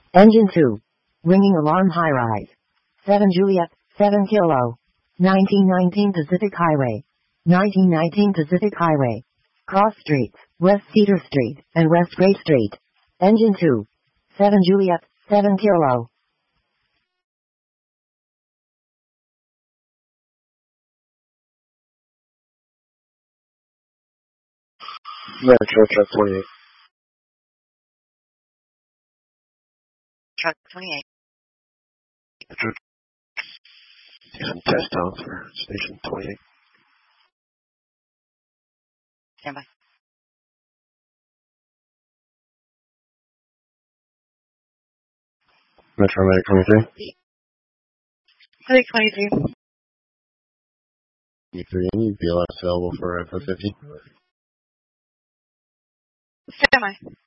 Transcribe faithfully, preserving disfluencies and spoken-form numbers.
Engine two. Ringing alarm high rise. seven Juliet, seven Kilo. nineteen nineteen Pacific Highway. nineteen nineteen Pacific Highway. Cross streets, West Cedar Street, and West Gray Street. Engine two. seven Juliet, seven Kilo. Metro Truck twenty-eight. Truck twenty-eight. Metro. Some test down for station twenty-eight. Stand by. Metro Medic twenty-three. Medic twenty-three. twenty-three, any B L S available for F fifty? Stand by.